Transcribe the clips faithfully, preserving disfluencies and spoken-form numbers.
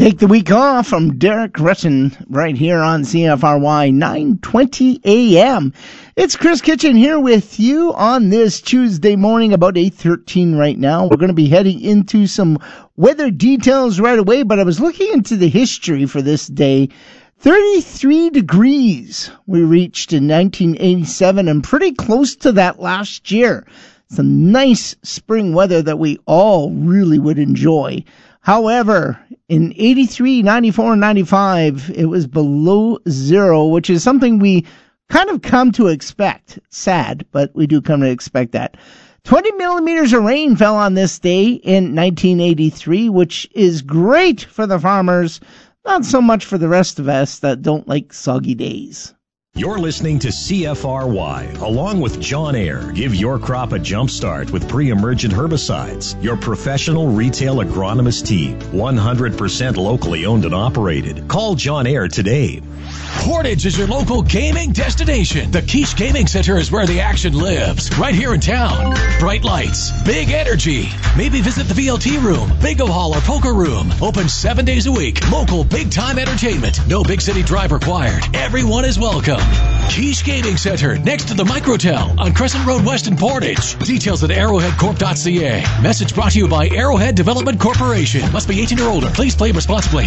Take the week off from Derek Rutten right here on C F R Y nine twenty A M. It's Chris Kitchen here with you on this Tuesday morning about eight thirteen right now. We're going to be heading into some weather details right away, but I was looking into the history for this day. thirty-three degrees we reached in nineteen eighty-seven and pretty close to that last year. Some nice spring weather that we all really would enjoy. However, in eighty-three, ninety-four, and ninety-five, it was below zero, which is something we kind of come to expect. Sad, but we do come to expect that. twenty millimeters of rain fell on this day in nineteen eighty-three, which is great for the farmers, not so much for the rest of us that don't like soggy days. You're listening to C F R Y, along with John Ayer. Give your crop a jump start with pre-emergent herbicides. Your professional retail agronomist team, one hundred percent locally owned and operated. Call John Ayer today. Portage is your local gaming destination. The Quiche Gaming Center is where the action lives, right here in town. Bright lights, big energy. Maybe visit the V L T room, bingo hall, or poker room. Open seven days a week. Local big-time entertainment. No big city drive required. Everyone is welcome. Quiche Gaming Center, next to the Microtel on Crescent Road West in Portage. Details at arrowhead corp dot c a. Message brought to you by Arrowhead Development Corporation. Must be eighteen or older. Please play responsibly.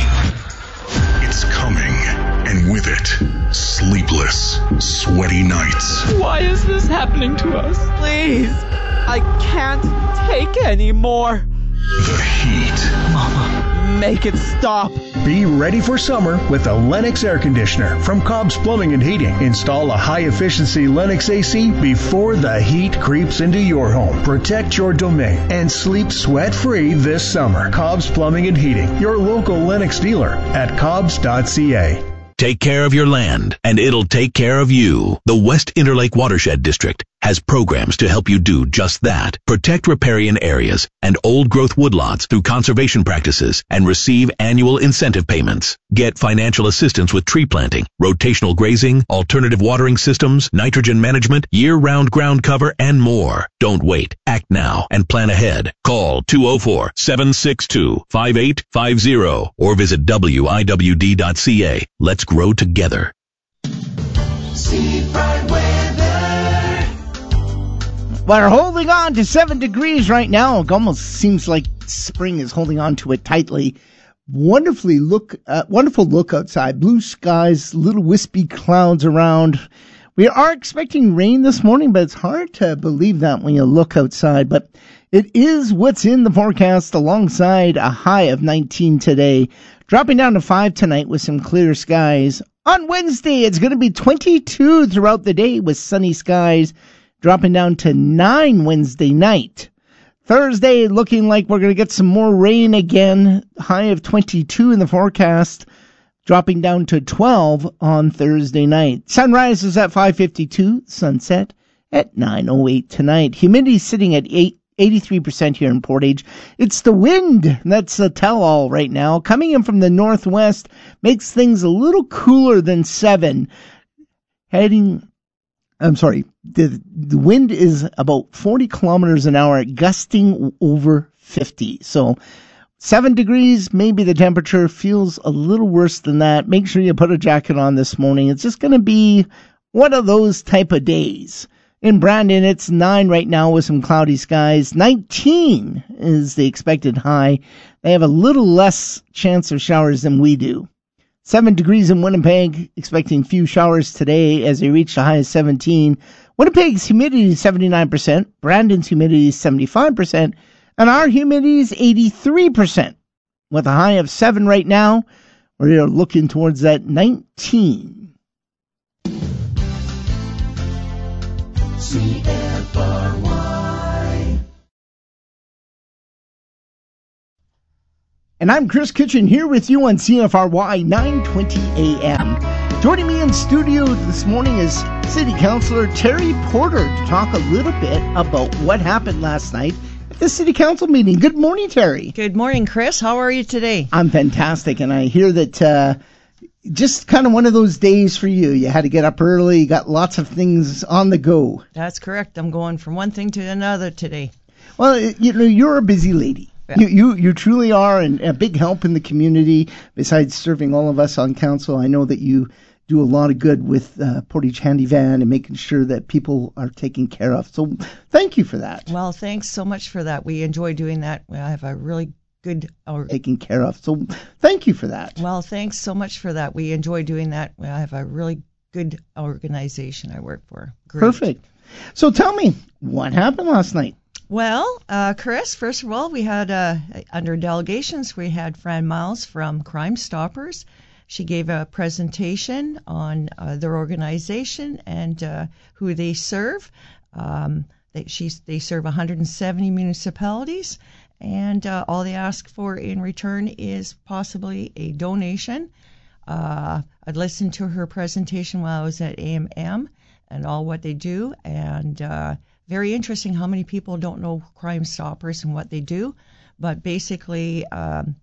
It's coming, and with it, sleepless, sweaty nights. Why is this happening to us? Please, I can't take anymore. The heat. Mama, make it stop. Be ready for summer with a Lennox air conditioner from Cobb's Plumbing and Heating. Install a high-efficiency Lennox A C before the heat creeps into your home. Protect your domain and sleep sweat-free this summer. Cobb's Plumbing and Heating, your local Lennox dealer at cobbs dot c a. Take care of your land, and it'll take care of you. The West Interlake Watershed District has programs to help you do just that. Protect riparian areas and old-growth woodlots through conservation practices and receive annual incentive payments. Get financial assistance with tree planting, rotational grazing, alternative watering systems, nitrogen management, year-round ground cover, and more. Don't wait. Act now and plan ahead. Call two oh four, seven six two, five eight five zero or visit w i w d dot c a. Let's grow together. Seafront weather. We're holding on to seven degrees right now. It almost seems like spring is holding on to it tightly. Wonderfully look, uh, wonderful look outside. Blue skies, little wispy clouds around. We are expecting rain this morning, but it's hard to believe that when you look outside. But it is what's in the forecast alongside a high of nineteen today. Dropping down to five tonight with some clear skies. On Wednesday, it's going to be twenty-two throughout the day with sunny skies. Dropping down to nine Wednesday night. Thursday, looking like we're going to get some more rain again. High of twenty-two in the forecast. Dropping down to twelve on Thursday night. Sunrise is at five fifty-two. Sunset at nine oh eight tonight. Humidity sitting at eight. eighty-three percent here in Portage. It's the wind that's a tell-all right now. Coming in from the northwest makes things a little cooler than seven. Heading, I'm sorry, the, the wind is about forty kilometers an hour, gusting over fifty. So seven degrees, maybe the temperature feels a little worse than that. Make sure you put a jacket on this morning. It's just going to be one of those type of days. In Brandon, it's nine right now with some cloudy skies. nineteen is the expected high. They have a little less chance of showers than we do. seven degrees in Winnipeg, expecting few showers today as they reach the high of seventeen. Winnipeg's humidity is seventy-nine percent. Brandon's humidity is seventy-five percent. And our humidity is eighty-three percent. With a high of seven right now, we're looking towards that nineteen. C F R Y. And I'm Chris Kitchen here with you on C F R Y nine twenty A M. Joining me in studio this morning is City Councilor Terry Porter to talk a little bit about what happened last night at the City Council meeting. Good morning, Terry. Good morning, Chris. How are you today? I'm fantastic, and I hear that uh, just kind of one of those days for you. You had to get up early, you got lots of things on the go. That's correct. I'm going from one thing to another today. Well, you know, you're a busy lady. You, you you truly are and a big help in the community. Besides serving all of us on council, I know that you do a lot of good with uh, Portage Handy Van and making sure that people are taken care of. So thank you for that. Well, thanks so much for that. We enjoy doing that. I have a really good... Or- taken care of. So thank you for that. Well, thanks so much for that. We enjoy doing that. I have a really good organization I work for. Great. Perfect. So tell me, what happened last night? Well, uh, Chris, first of all, we had, uh, under delegations, we had Fran Miles from Crime Stoppers. She gave a presentation on uh, their organization and uh, who they serve. Um, they, she's, they serve one hundred seventy municipalities, and uh, all they ask for in return is possibly a donation. Uh, I'd listened to her presentation while I was at A M M and all what they do, and uh, very interesting how many people don't know Crime Stoppers and what they do, but basically um,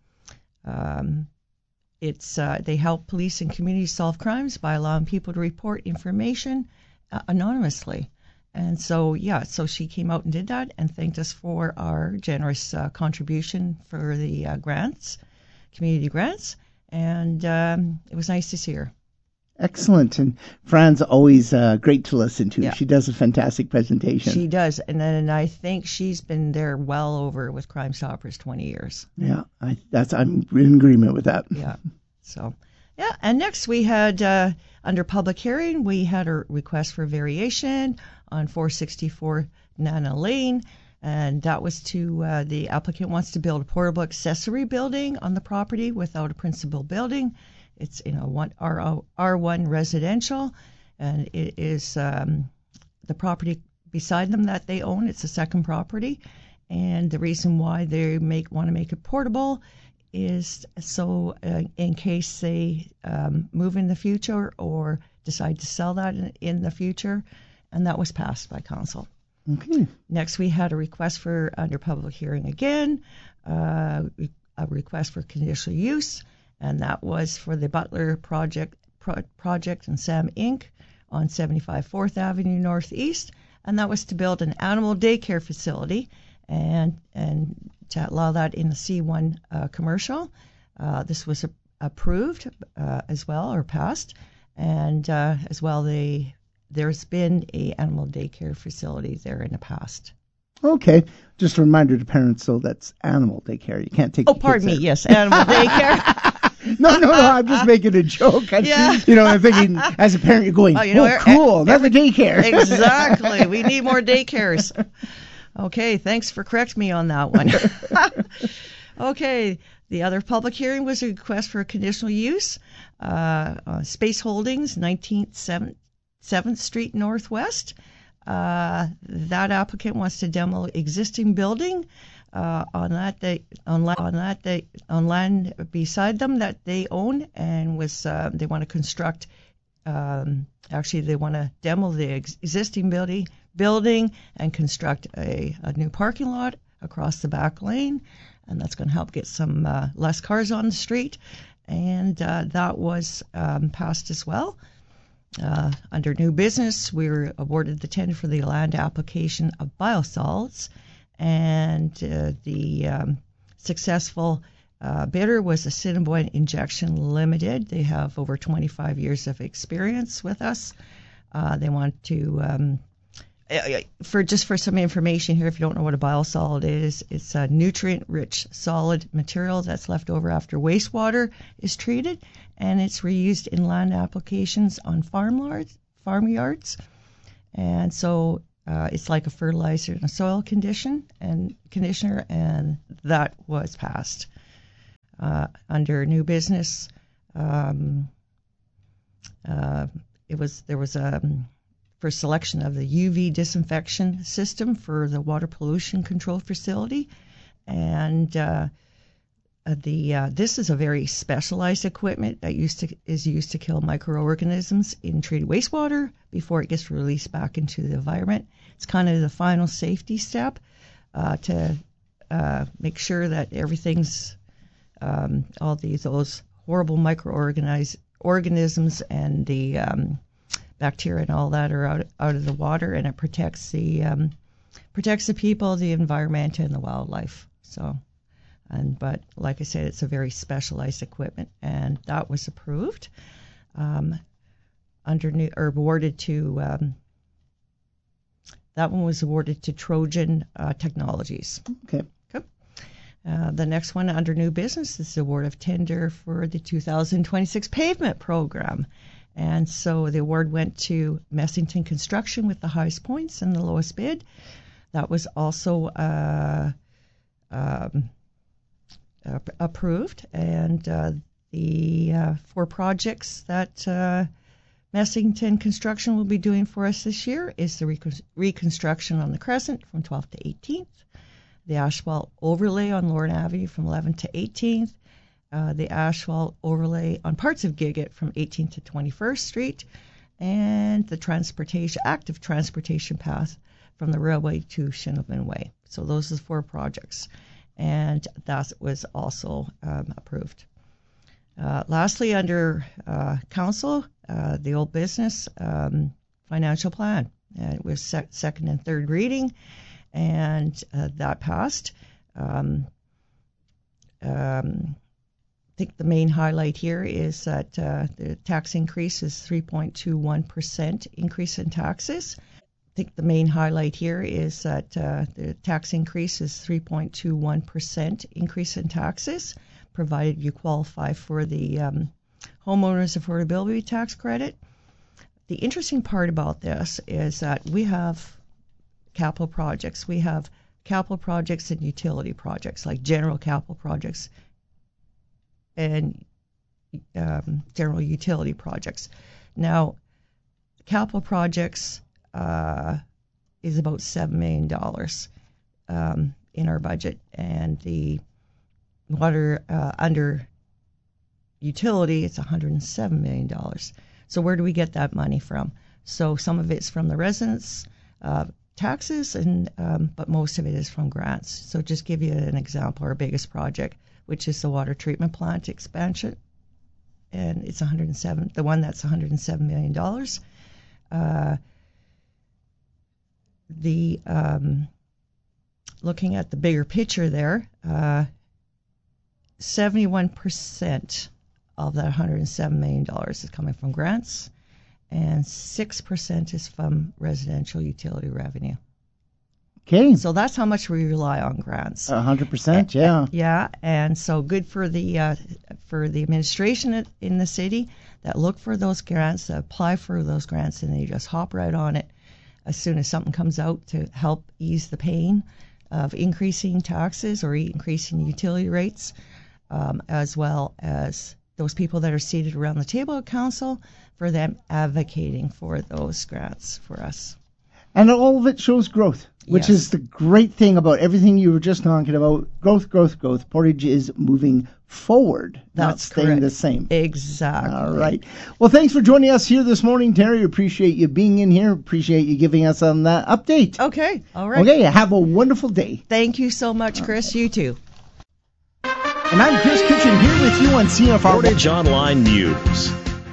um, it's uh, they help police and communities solve crimes by allowing people to report information uh, anonymously. And so, yeah, so she came out and did that and thanked us for our generous uh, contribution for the uh, grants, community grants, and um, it was nice to see her. Excellent. And Fran's always uh, great to listen to. Yeah. She does a fantastic presentation. She does. And then I think she's been there well over with Crime Stoppers twenty years. Yeah, I, that's I'm in agreement with that. Yeah. So, yeah. And next we had, uh, under public hearing, we had a request for variation on four sixty-four Nana Lane. And that was to, uh, the applicant wants to build a portable accessory building on the property without a principal building. It's in a one R one residential, and it is um, the property beside them that they own. It's a second property, and the reason why they make want to make it portable is so uh, in case they um, move in the future or decide to sell that in, in the future, and that was passed by council. Okay. Next, we had a request for under public hearing again, uh, a request for conditional use. And that was for the Butler Project Pro- Project and Sam Incorporated on seventy-five Fourth Avenue Northeast. And that was to build an animal daycare facility and and to allow that in the C one uh, commercial. Uh, this was a, approved uh, as well, or passed. And uh, as well, they, there's been a animal daycare facility there in the past. Okay. Just a reminder to parents, so that's animal daycare. You can't take Oh, the pardon me. kids there. Yes, animal daycare. No, no, no, I'm just making a joke. I, Yeah. You know, I'm thinking, as a parent, you're going, Oh, you know, oh, cool, every- another daycare. Exactly. We need more daycares. Okay, thanks for correcting me on that one. Okay, the other public hearing was a request for a conditional use. Uh, uh, Space Holdings, nineteenth, seventh Street Northwest. Uh, that applicant wants to demo existing building uh, on that they on, la- on that they on land beside them that they own, and was uh, they want to construct. Um, actually, they want to demo the ex- existing building building and construct a, a new parking lot across the back lane, and that's going to help get some uh, less cars on the street. And uh, that was um, passed as well. Uh, under new business, we were awarded the tender for the land application of biosolids, and uh, the um, successful uh, bidder was Assiniboine Injection Limited. They have over twenty-five years of experience with us. Uh, they want to, um, for just for some information here, if you don't know what a biosolid is, it's a nutrient-rich solid material that's left over after wastewater is treated, and it's reused in land applications on farm yards, farm yards. And so uh, it's like a fertilizer and a soil condition and conditioner, and that was passed. Uh, under new business, um, uh, it was there was a for selection of the U V disinfection system for the water pollution control facility, and uh, the uh, this is a very specialized equipment that used to is used to kill microorganisms in treated wastewater before it gets released back into the environment. It's kind of the final safety step uh, to uh, make sure that everything's um, all these those horrible microorganisms and the um, bacteria and all that are out out of the water, and it protects the um, protects the people, the environment, and the wildlife. So And but like I said, it's a very specialized equipment, and that was approved. Um, under new or awarded to um, that one was awarded to Trojan uh, Technologies. Okay. Okay. Uh, the next one under new business is the award of tender for the two thousand twenty-six pavement program. And so the award went to Messington Construction with the highest points and the lowest bid. That was also uh, um, uh, approved. And uh, the uh, four projects that uh, Messington Construction will be doing for us this year is the recon- reconstruction on the Crescent from twelfth to eighteenth, the asphalt overlay on Lorne Avenue from eleventh to eighteenth, uh, the asphalt overlay on parts of Gigot from eighteenth to twenty-first Street, and the transportation active transportation path from the railway to Shindelman Way. So those are the four projects, and that was also um, approved. Uh, lastly, under uh, council, uh, the old business um, financial plan. Uh, it was sec- second and third reading, and uh, that passed. Um, um, I think the main highlight here is that uh, the tax increase is three point two one percent increase in taxes. I think the main highlight here is that uh, the tax increase is three point two one percent increase in taxes, provided you qualify for the um, homeowners affordability tax credit. The interesting part about this is that we have capital projects. We have capital projects and utility projects, like general capital projects and um, general utility projects. Now, capital projects uh, is about seven million dollars um, in our budget, and the water uh, under utility, it's one hundred seven million dollars. So where do we get that money from? So some of it's from the residents' uh, taxes, and um, but most of it is from grants. So just give you an example, our biggest project, which is the water treatment plant expansion, and it's one hundred seven. The one that's one hundred seven million dollars. Uh, the um, looking at the bigger picture there, uh, seventy-one percent of that one hundred seven million dollars is coming from grants, and six percent is from residential utility revenue. Okay. So that's how much we rely on grants. one hundred percent, yeah. Yeah, and so good for the uh, for the administration in the city that look for those grants, that apply for those grants, and they just hop right on it as soon as something comes out to help ease the pain of increasing taxes or increasing utility rates, um, as well as those people that are seated around the table at council, for them advocating for those grants for us. And all of it shows growth, which Yes. is the great thing about everything you were just talking about. Growth, growth, growth. Portage is moving forward, not That's staying correct. the same. Exactly. All right. Well, thanks for joining us here this morning, Terry. Appreciate you being in here. Appreciate you giving us on that update. Okay. All right. Okay. Have a wonderful day. Thank you so much, Chris. You too. And I'm Chris Kitchen here with you on C F R. Portage Online News.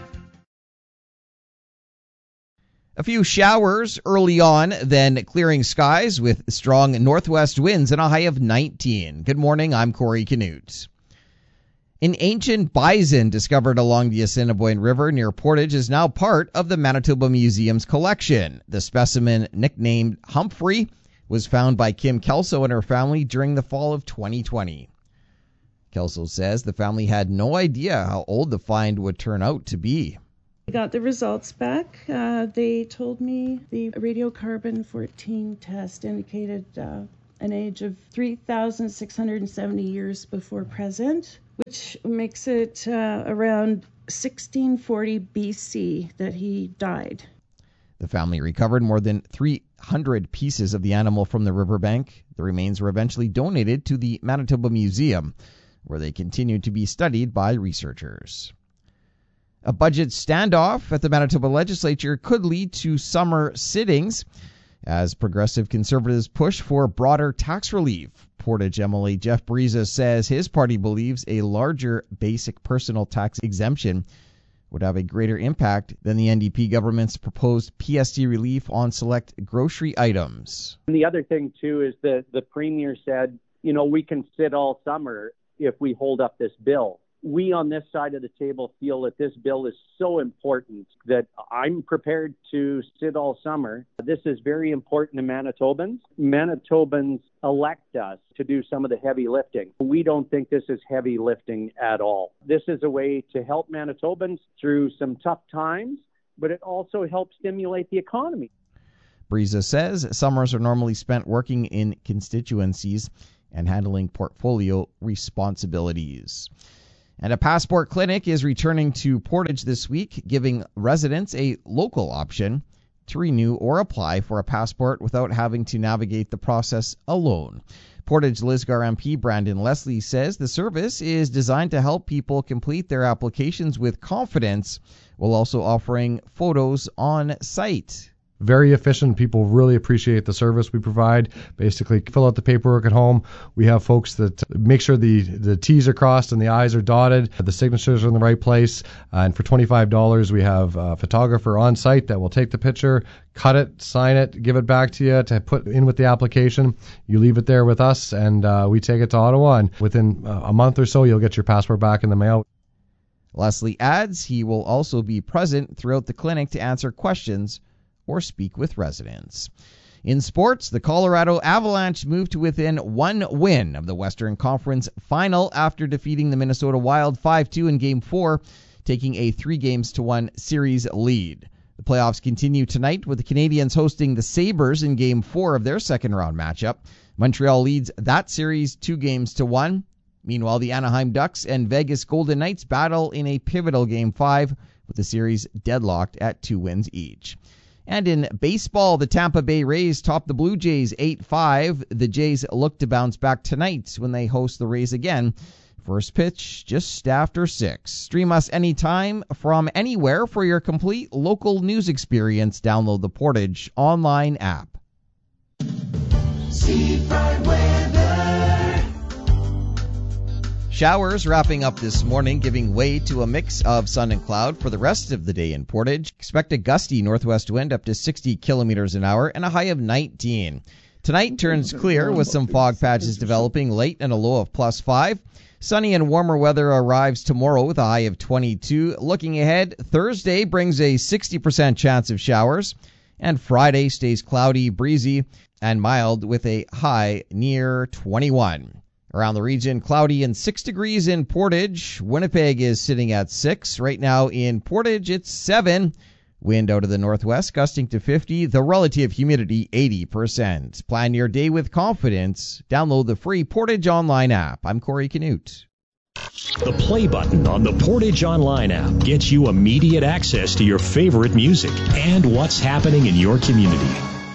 A few showers early on, then clearing skies with strong northwest winds and a high of nineteen. Good morning, I'm Corey Canute. An ancient bison discovered along the Assiniboine River near Portage is now part of the Manitoba Museum's collection. The specimen, nicknamed Humphrey, was found by Kim Kelso and her family during the fall of twenty twenty. Kelso says the family had no idea how old the find would turn out to be. I got the results back. Uh, they told me the radiocarbon fourteen test indicated uh, an age of three thousand six hundred seventy years before present, which makes it uh, around sixteen forty B C that he died. The family recovered more than three hundred pieces of the animal from the riverbank. The remains were eventually donated to the Manitoba Museum, where they continue to be studied by researchers. A budget standoff at the Manitoba legislature could lead to summer sittings as progressive conservatives push for broader tax relief. Portage M L A Jeff Bariza says his party believes a larger basic personal tax exemption would have a greater impact than the N D P government's proposed P S T relief on select grocery items. And the other thing, too, is that the Premier said you know, we can sit all summer if we hold up this bill. We on this side of the table feel that this bill is so important that I'm prepared to sit all summer. This is very important to Manitobans. Manitobans elect us to do some of the heavy lifting. We don't think this is heavy lifting at all. This is a way to help Manitobans through some tough times, but it also helps stimulate the economy. Briza says summers are normally spent working in constituencies and handling portfolio responsibilities. And a passport clinic is returning to Portage this week, giving residents a local option to renew or apply for a passport without having to navigate the process alone. Portage Lisgar M P Brandon Leslie says the service is designed to help people complete their applications with confidence while also offering photos on site. Very efficient. People really appreciate the service we provide. Basically, fill out the paperwork at home. We have folks that make sure the, the T's are crossed and the I's are dotted, the signatures are in the right place. Uh, and for twenty-five dollars, we have a photographer on site that will take the picture, cut it, sign it, give it back to you to put in with the application. You leave it there with us, and uh, we take it to Ottawa. And within uh, a month or so, you'll get your passport back in the mail. Leslie adds he will also be present throughout the clinic to answer questions or speak with residents. In sports, the Colorado Avalanche moved to within one win of the Western Conference Final after defeating the Minnesota Wild five two in Game four, taking a three games to one series lead. The playoffs continue tonight with the Canadiens hosting the Sabres in Game four of their second-round matchup. Montreal leads that series two games to one. Meanwhile, the Anaheim Ducks and Vegas Golden Knights battle in a pivotal Game five, with the series deadlocked at two wins each. And in baseball, the Tampa Bay Rays topped the Blue Jays eight five. The Jays look to bounce back tonight when they host the Rays again. First pitch just after six. Stream us anytime from anywhere for your complete local news experience. Download the Portage online app. Seafront weather. Showers wrapping up this morning, giving way to a mix of sun and cloud for the rest of the day in Portage. Expect a gusty northwest wind up to sixty kilometers an hour and a high of nineteen. Tonight turns clear with some fog patches developing late and a low of plus five. Sunny and warmer weather arrives tomorrow with a high of twenty-two. Looking ahead, Thursday brings a sixty percent chance of showers, and Friday stays cloudy, breezy, and mild with a high near twenty-one. Around the region, cloudy and six degrees in Portage. Winnipeg is sitting at six. Right now in Portage, it's seven. Wind out of the northwest, gusting to fifty. The relative humidity, eighty percent. Plan your day with confidence. Download the free Portage Online app. I'm Corey Canute. The play button on the Portage Online app gets you immediate access to your favorite music and what's happening in your community.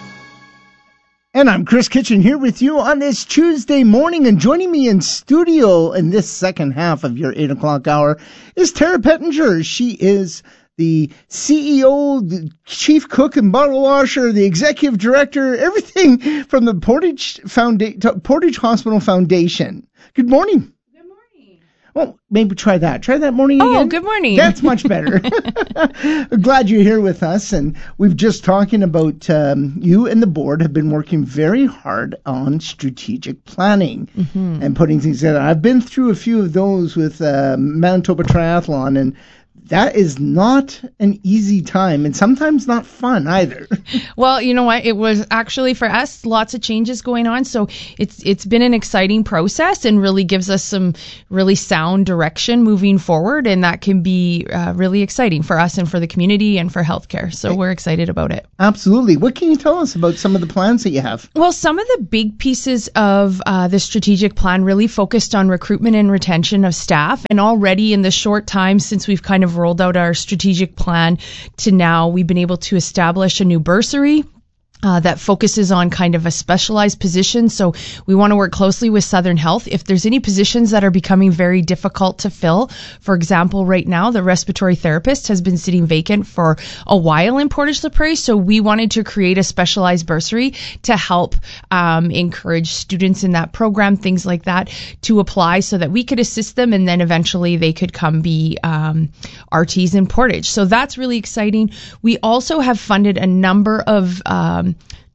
And I'm Chris Kitchen here with you on this Tuesday morning, and joining me in studio in this second half of your eight o'clock hour is Tara Pettinger. She is the C E O, the chief cook and bottle washer, the executive director, everything from the Portage Founda- Portage Hospital Foundation. Good morning. Well, maybe try that. Try that morning again. Oh, good morning. That's much better. Glad you're here with us. And we've just talking about um, you and the board have been working very hard on strategic planning mm-hmm. and putting things together. I've been through a few of those with uh, Manitoba Triathlon, and that is not an easy time, and sometimes not fun either. Well, you know what? It was actually for us lots of changes going on, so it's it's been an exciting process and really gives us some really sound direction moving forward, and that can be uh, really exciting for us and for the community and for healthcare. So we're excited about it. Absolutely. What can you tell us about some of the plans that you have? Well, some of the big pieces of uh, the strategic plan really focused on recruitment and retention of staff, and already in the short time since we've kind of rolled out our strategic plan to now, we've been able to establish a new bursary Uh, that focuses on kind of a specialized position. So we want to work closely with Southern Health. If there's any positions that are becoming very difficult to fill, for example, right now, the respiratory therapist has been sitting vacant for a while in Portage La Prairie. So we wanted to create a specialized bursary to help um, encourage students in that program, things like that, to apply so that we could assist them, and then eventually they could come be um, R Ts in Portage. So that's really exciting. We also have funded a number of um,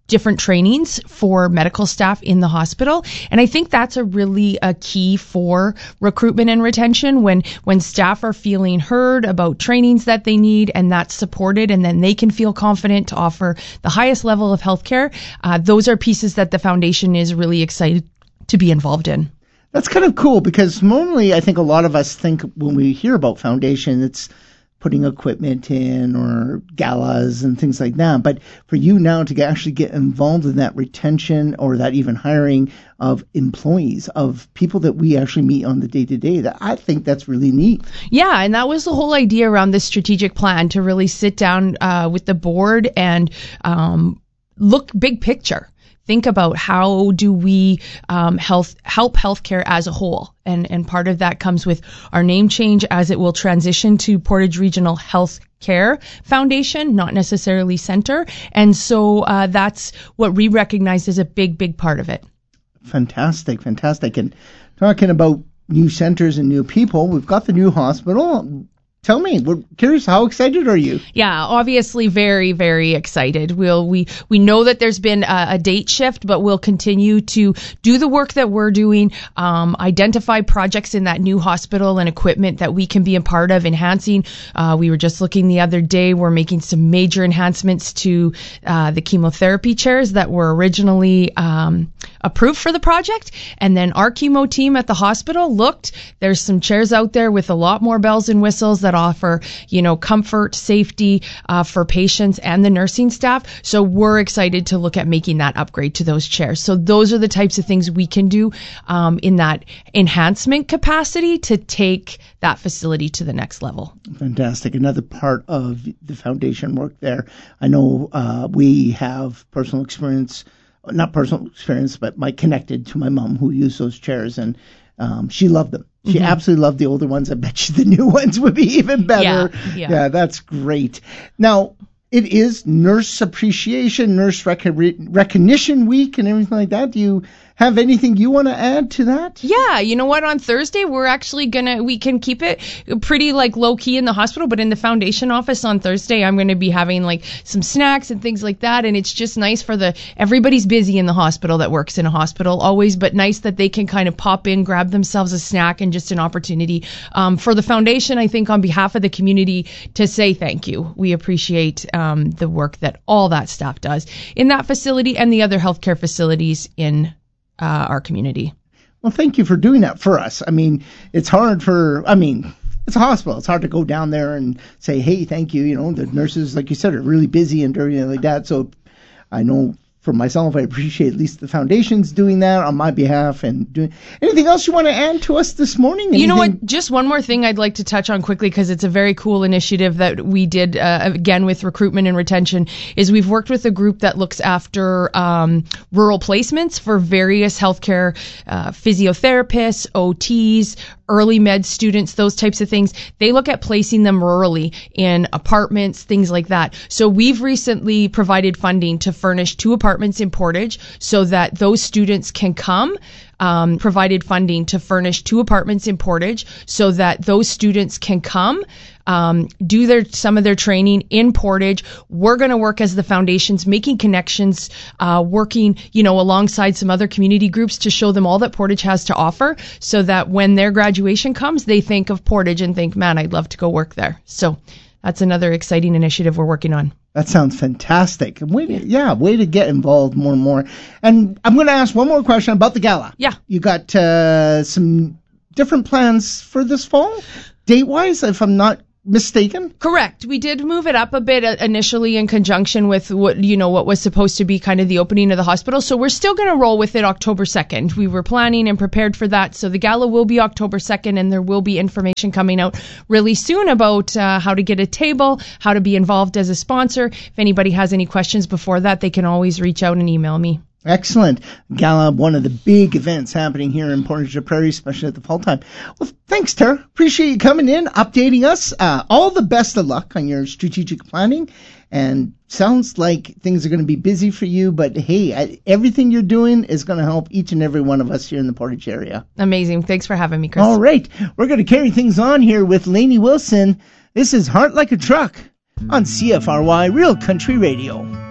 different trainings for medical staff in the hospital. And I think that's a really a key for recruitment and retention when, when staff are feeling heard about trainings that they need and that's supported, and then they can feel confident to offer the highest level of healthcare. Uh, those are pieces that the foundation is really excited to be involved in. That's kind of cool because normally I think a lot of us think when we hear about foundation, it's putting equipment in or galas and things like that. But for you now to actually get involved in that retention or that even hiring of employees, of people that we actually meet on the day-to-day, that I think that's really neat. Yeah, and that was the whole idea around this strategic plan, to really sit down uh, with the board and um, look big picture. Think about how do we um, health help healthcare as a whole, and and part of that comes with our name change as it will transition to Portage Regional Health Care Foundation, not necessarily center, and so uh, that's what we recognize as a big, big part of it. Fantastic, fantastic. And talking about new centers and new people, we've got the new hospital. Tell me, we're curious, how excited are you? Yeah, obviously very, very excited. We'll, we, we know that there's been a, a date shift, but we'll continue to do the work that we're doing, um, identify projects in that new hospital and equipment that we can be a part of enhancing. Uh, we were just looking the other day, we're making some major enhancements to uh, the chemotherapy chairs that were originally um, approved for the project. And then our chemo team at the hospital looked, there's some chairs out there with a lot more bells and whistles that offer, you know, comfort, safety uh, for patients and the nursing staff. So we're excited to look at making that upgrade to those chairs. So those are the types of things we can do um, in that enhancement capacity to take that facility to the next level. Fantastic. Another part of the foundation work there. I know uh, we have personal experience, not personal experience, but my connected to my mom who used those chairs, and um, she loved them. She mm-hmm. absolutely loved the older ones. I bet you the new ones would be even better. Yeah, yeah. yeah that's great. Now, it is Nurse Appreciation, Nurse Rec- Recognition Week and everything like that. Do you have anything you want to add to that? Yeah, you know what? On Thursday, we're actually going to, we can keep it pretty like low key in the hospital, but in the foundation office on Thursday, I'm going to be having like some snacks and things like that. And it's just nice for the, everybody's busy in the hospital that works in a hospital always, but nice that they can kind of pop in, grab themselves a snack and just an opportunity um, for the foundation, I think, on behalf of the community to say thank you. We appreciate um, the work that all that staff does in that facility and the other healthcare facilities in Uh, our community. Well, thank you for doing that for us. I mean, it's hard for, I mean, it's a hospital. It's hard to go down there and say, hey, thank you. You know, the nurses, like you said, are really busy and everything like that. So I know for myself, I appreciate at least the foundation's doing that on my behalf. And doing anything else you want to add to us this morning? Anything? You know what? Just one more thing I'd like to touch on quickly, because it's a very cool initiative that we did uh, again with recruitment and retention. Is we've worked with a group that looks after um, rural placements for various healthcare uh, physiotherapists, O Ts, early med students, those types of things. They look at placing them rurally in apartments, things like that. So we've recently provided funding to furnish two apartments in Portage so that those students can come. Um, provided funding to furnish two apartments in Portage so that those students can come, um, do their some of their training in Portage. We're going to work as the foundations, making connections, uh, working, you know, alongside some other community groups to show them all that Portage has to offer, so that when their graduation comes, they think of Portage and think, man, I'd love to go work there. So that's another exciting initiative we're working on. That sounds fantastic. Way to, yeah, way to get involved more and more. And I'm going to ask one more question about the gala. Yeah. You got uh, some different plans for this fall, date-wise, if I'm not mistaken? Correct. We did move it up a bit initially in conjunction with what, you know, what was supposed to be kind of the opening of the hospital. So we're still going to roll with it October second. We were planning and prepared for that. So the gala will be October second, and there will be information coming out really soon about uh, how to get a table, how to be involved as a sponsor. If anybody has any questions before that, they can always reach out and email me. Excellent. Gala, one of the big events happening here in Portage la Prairie, especially at the fall time. Well, thanks, Tara. Appreciate you coming in, updating us. Uh, all the best of luck on your strategic planning. And sounds like things are going to be busy for you, but hey, I, everything you're doing is going to help each and every one of us here in the Portage area. Amazing. Thanks for having me, Chris. All right. We're going to carry things on here with Lainey Wilson. This is Heart Like a Truck on C F R Y Real Country Radio.